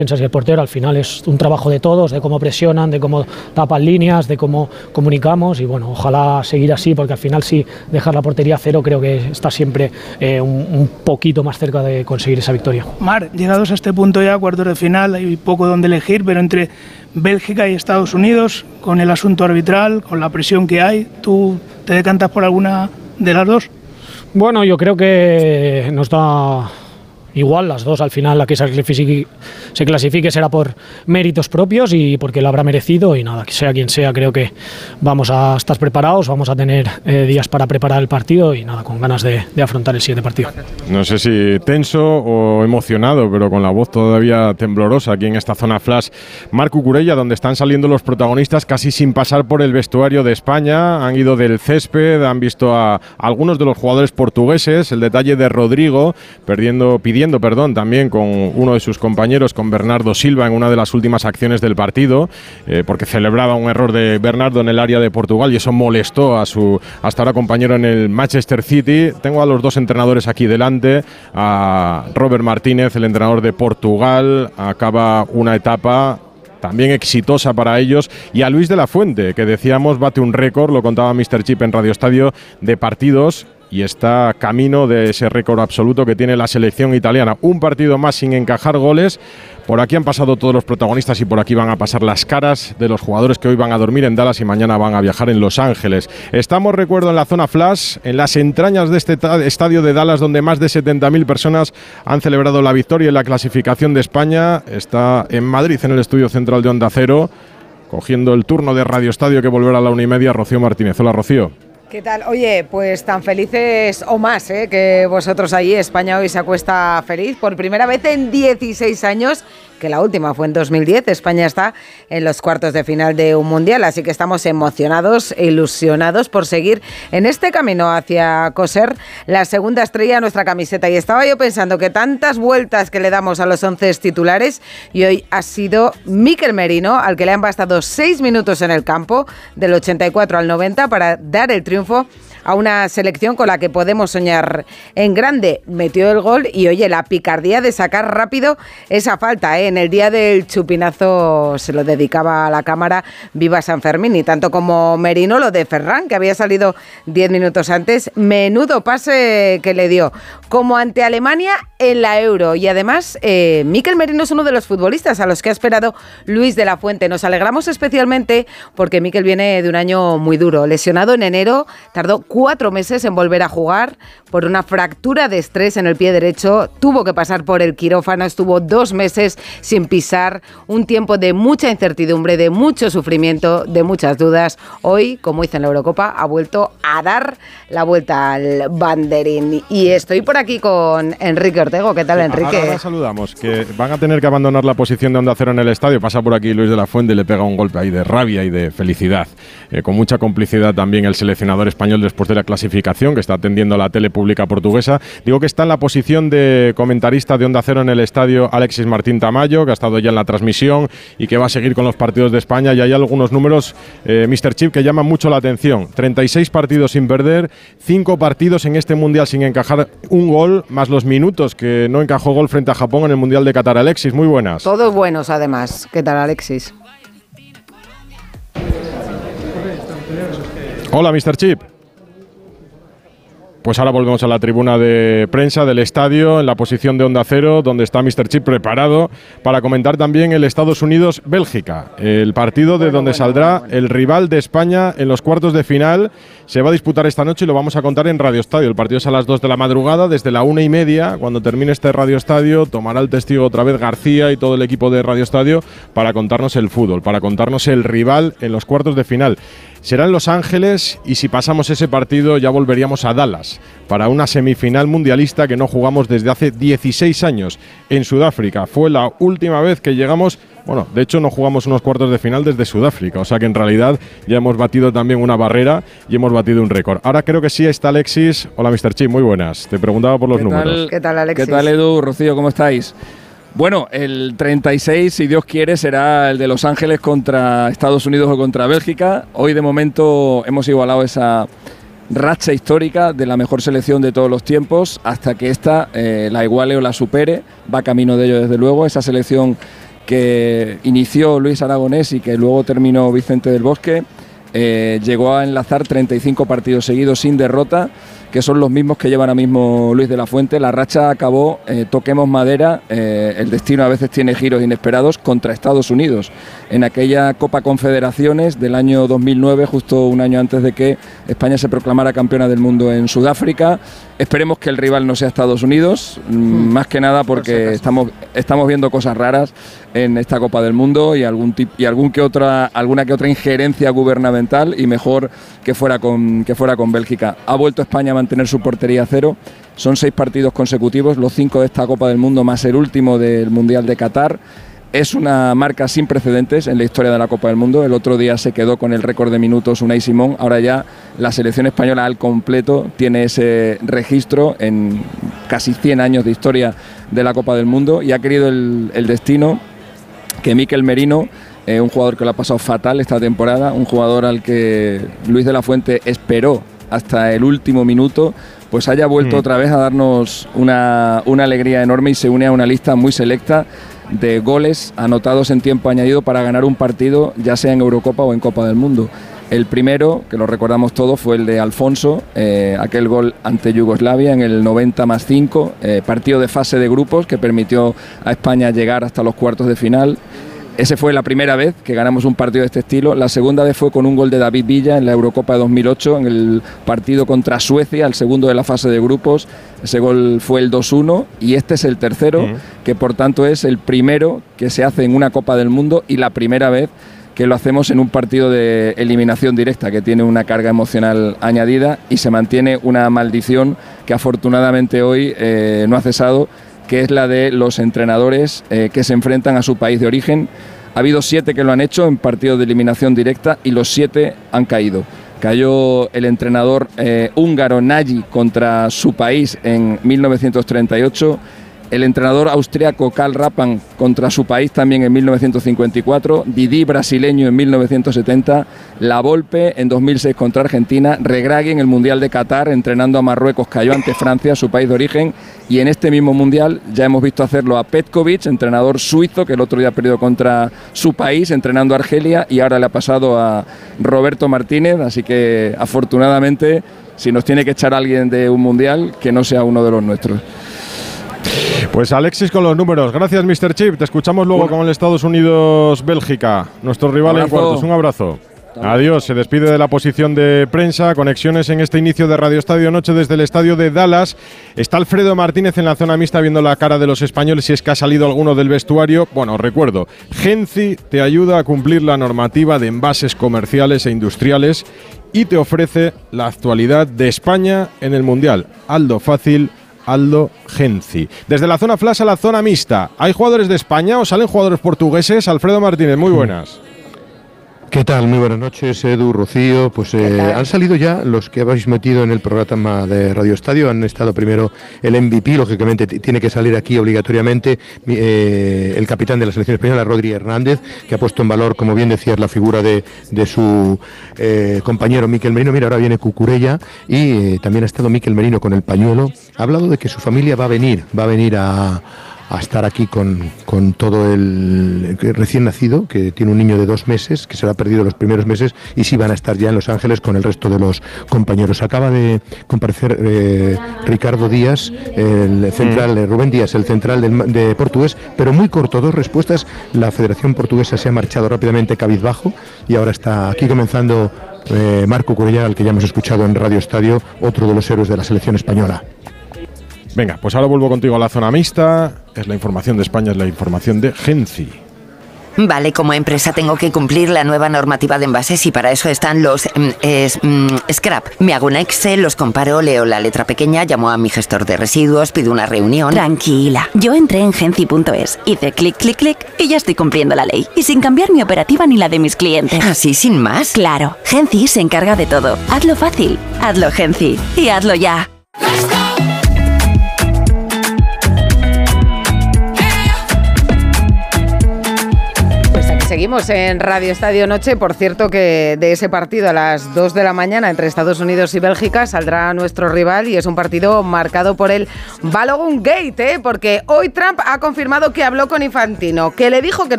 Piensas que el portero al final es un trabajo de todos, de cómo presionan, de cómo tapan líneas, de cómo comunicamos y bueno, ojalá seguir así porque al final si dejar la portería a cero creo que está siempre un poquito más cerca de conseguir esa victoria. Mar, llegados a este punto ya, cuartos de final, hay poco donde elegir, pero entre Bélgica y Estados Unidos, con el asunto arbitral, con la presión que hay, ¿tú te decantas por alguna de las dos? Bueno, yo creo que nos da igual las dos, al final la que se clasifique será por méritos propios y porque lo habrá merecido y nada, que sea quien sea, creo que vamos a estar preparados, vamos a tener días para preparar el partido y nada, con ganas de afrontar el siguiente partido. No sé si tenso o emocionado, pero con la voz todavía temblorosa aquí en esta zona flash, Marc Cucurella, donde están saliendo los protagonistas casi sin pasar por el vestuario de España, han ido del césped, han visto a algunos de los jugadores portugueses, el detalle de Rodrigo pidiendo también con uno de sus compañeros, con Bernardo Silva, en una de las últimas acciones del partido, porque celebraba un error de Bernardo en el área de Portugal y eso molestó a su hasta ahora compañero en el Manchester City. Tengo a los dos entrenadores aquí delante, a Robert Martínez, el entrenador de Portugal, acaba una etapa también exitosa para ellos, y a Luis de la Fuente, que decíamos bate un récord, lo contaba Mr. Chip en Radio Estadio, de partidos, y está camino de ese récord absoluto que tiene la selección italiana. Un partido más sin encajar goles. Por aquí han pasado todos los protagonistas y por aquí van a pasar las caras de los jugadores que hoy van a dormir en Dallas y mañana van a viajar en Los Ángeles. Estamos, recuerdo, en la zona flash, en las entrañas de este estadio de Dallas, donde más de 70.000 personas han celebrado la victoria y la clasificación de España. Está en Madrid, en el estudio central de Onda Cero, cogiendo el turno de Radio Estadio que volverá a la 1:30, Rocío Martínez. Hola, Rocío. ¿Qué tal? Oye, pues tan felices o más que vosotros allí. España hoy se acuesta feliz por primera vez en 16 años, que la última fue en 2010. España está en los cuartos de final de un mundial, así que estamos emocionados e ilusionados por seguir en este camino hacia coser la segunda estrella a nuestra camiseta. Y estaba yo pensando que tantas vueltas que le damos a los 11 titulares, y hoy ha sido Mikel Merino, al que le han bastado 6 minutos en el campo, del 84 al 90, para dar el triunfo a una selección con la que podemos soñar en grande. Metió el gol y, oye, la picardía de sacar rápido esa falta, En el día del chupinazo se lo dedicaba a la cámara Viva San Fermín, y tanto como Merino lo de Ferran, que había salido 10 minutos antes. Menudo pase que le dio, como ante Alemania en la Euro. Y además, Mikel Merino es uno de los futbolistas a los que ha esperado Luis de la Fuente. Nos alegramos especialmente porque Mikel viene de un año muy duro. Lesionado en enero, tardó 4 meses en volver a jugar por una fractura de estrés en el pie derecho. Tuvo que pasar por el quirófano, estuvo 2 meses sin pisar, un tiempo de mucha incertidumbre, de mucho sufrimiento, de muchas dudas. Hoy, como hizo en la Eurocopa, ha vuelto a dar la vuelta al banderín. Y estoy por aquí con Enrique Ortego. ¿Qué tal, Enrique? Ahora saludamos, que van a tener que abandonar la posición de Onda Cero en el estadio. Pasa por aquí Luis de la Fuente y le pega un golpe ahí de rabia y de felicidad. Con mucha complicidad también el seleccionador español después de la clasificación, que está atendiendo a la tele pública portuguesa. Digo que está en la posición de comentarista de Onda Cero en el estadio Alexis Martín Tamayo, que ha estado ya en la transmisión y que va a seguir con los partidos de España. Y hay algunos números, Mr. Chip, que llaman mucho la atención. 36 partidos sin perder, 5 partidos en este Mundial sin encajar un gol, más los minutos que no encajó gol frente a Japón en el Mundial de Qatar. Alexis, muy buenas. Todos buenos, además. ¿Qué tal, Alexis? Hola, Mr. Chip. Pues ahora volvemos a la tribuna de prensa del estadio, en la posición de Onda Cero, donde está Mr. Chip preparado para comentar también el Estados Unidos-Bélgica, el partido de donde saldrá el rival de España en los cuartos de final. Se va a disputar esta noche y lo vamos a contar en Radio Estadio. El partido es a las 2 de la madrugada, desde la 1:30, cuando termine este Radio Estadio, tomará el testigo otra vez García y todo el equipo de Radio Estadio para contarnos el fútbol, para contarnos el rival en los cuartos de final. Será en Los Ángeles y si pasamos ese partido ya volveríamos a Dallas para una semifinal mundialista que no jugamos desde hace 16 años en Sudáfrica. Fue la última vez que llegamos, bueno, de hecho no jugamos unos cuartos de final desde Sudáfrica, o sea que en realidad ya hemos batido también una barrera y hemos batido un récord. Ahora creo que sí está Alexis. Hola, Mr. Chip, muy buenas. Te preguntaba por los números. ¿Qué tal, Alexis? ¿Qué tal, Edu? Rocío, ¿cómo estáis? Bueno, el 36, si Dios quiere, será el de Los Ángeles contra Estados Unidos o contra Bélgica. Hoy, de momento, hemos igualado esa racha histórica de la mejor selección de todos los tiempos hasta que esta la iguale o la supere. Va camino de ello, desde luego, esa selección que inició Luis Aragonés y que luego terminó Vicente del Bosque, llegó a enlazar 35 partidos seguidos sin derrota, que son los mismos que lleva ahora mismo Luis de la Fuente. La racha acabó, toquemos madera, el destino a veces tiene giros inesperados, contra Estados Unidos, en aquella Copa Confederaciones del año 2009, justo un año antes de que España se proclamara campeona del mundo en Sudáfrica. Esperemos que el rival no sea Estados Unidos, más que nada porque estamos viendo cosas raras en esta Copa del Mundo y alguna que otra injerencia gubernamental, y mejor que fuera con Bélgica. Ha vuelto España a mantener su portería a cero. Son 6 partidos consecutivos, los 5 de esta Copa del Mundo más el último del Mundial de Qatar. Es una marca sin precedentes en la historia de la Copa del Mundo. El otro día se quedó con el récord de minutos Unai Simón. Ahora ya la selección española al completo tiene ese registro en casi 100 años de historia de la Copa del Mundo, y ha querido el destino que Mikel Merino, un jugador que lo ha pasado fatal esta temporada, un jugador al que Luis de la Fuente esperó hasta el último minuto, pues haya vuelto otra vez a darnos una alegría enorme, y se une a una lista muy selecta de goles anotados en tiempo añadido para ganar un partido, ya sea en Eurocopa o en Copa del Mundo. El primero, que lo recordamos todos, fue el de Alfonso, aquel gol ante Yugoslavia en el 90+5, partido de fase de grupos que permitió a España llegar hasta los cuartos de final. Ese fue la primera vez que ganamos un partido de este estilo. La segunda vez fue con un gol de David Villa en la Eurocopa de 2008, en el partido contra Suecia, el segundo de la fase de grupos. Ese gol fue el 2-1, y este es el tercero, que por tanto es el primero que se hace en una Copa del Mundo y la primera vez que lo hacemos en un partido de eliminación directa, que tiene una carga emocional añadida, y se mantiene una maldición que afortunadamente hoy no ha cesado, que es la de los entrenadores que se enfrentan a su país de origen. Ha habido 7 que lo han hecho en partidos de eliminación directa, y los 7 han caído. Cayó el entrenador húngaro Nagy contra su país en 1938, el entrenador austriaco Karl Rappan contra su país también en 1954, Didi brasileño en 1970, La Volpe en 2006 contra Argentina, Regragui en el Mundial de Qatar entrenando a Marruecos cayó ante Francia, su país de origen, y en este mismo Mundial ya hemos visto hacerlo a Petkovic, entrenador suizo, que el otro día perdió contra su país entrenando a Argelia, y ahora le ha pasado a Roberto Martínez, así que afortunadamente, si nos tiene que echar alguien de un Mundial, que no sea uno de los nuestros. Pues Alexis con los números. Gracias, Mr. Chip. Te escuchamos luego con el Estados Unidos-Bélgica, nuestro rival en cuartos. Un abrazo. Adiós. Se despide de la posición de prensa. Conexiones en este inicio de Radio Estadio Noche desde el estadio de Dallas. Está Alfredo Martínez en la zona mixta viendo la cara de los españoles, si es que ha salido alguno del vestuario. Bueno, recuerdo, Genci te ayuda a cumplir la normativa de envases comerciales e industriales y te ofrece la actualidad de España en el Mundial. Aldo fácil, Aldo Genci. Desde la zona flash a la zona mixta, ¿hay jugadores de España o salen jugadores portugueses? Alfredo Martínez, muy buenas. ¿Qué tal? Muy buenas noches, Edu, Rocío. Pues han salido ya los que habéis metido en el programa de Radio Estadio. Han estado primero el MVP, lógicamente tiene que salir aquí obligatoriamente el capitán de la selección española, Rodri Hernández, que ha puesto en valor, como bien decías, la figura de su compañero Mikel Merino. Mira, ahora viene Cucurella y también ha estado Mikel Merino con el pañuelo. Ha hablado de que su familia va a venir a estar aquí con todo el recién nacido, que tiene un niño de 2 meses, que se lo ha perdido los primeros meses, y sí van a estar ya en Los Ángeles con el resto de los compañeros. Acaba de comparecer Ricardo Díaz, el central, Rubén Díaz, el central de portugués, pero muy corto, 2 respuestas. La Federación Portuguesa se ha marchado rápidamente cabizbajo, y ahora está aquí comenzando Marco Cucurella, al que ya hemos escuchado en Radio Estadio, otro de los héroes de la selección española. Venga, pues ahora vuelvo contigo a la zona mixta. Es la información de España, es la información de Genci. Vale, como empresa tengo que cumplir la nueva normativa de envases y para eso están los scrap. Me hago un Excel, los comparo, leo la letra pequeña, llamo a mi gestor de residuos, pido una reunión. Tranquila, yo entré en genci.es, hice clic, clic, clic y ya estoy cumpliendo la ley. Y sin cambiar mi operativa ni la de mis clientes. ¿Así sin más? Claro, Genci se encarga de todo. Hazlo fácil, hazlo Genci y hazlo ya. seguimos en Radio Estadio Noche. Por cierto que de ese partido a las 2 de la mañana entre Estados Unidos y Bélgica saldrá nuestro rival y es un partido marcado por el Balogun Gate, porque hoy Trump ha confirmado que habló con Infantino, que le dijo que